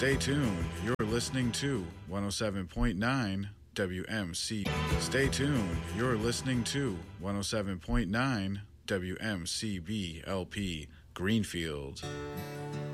Stay tuned. You're listening to 107.9 WMC. Stay tuned. You're listening to 107.9 WMCB LP Greenfield.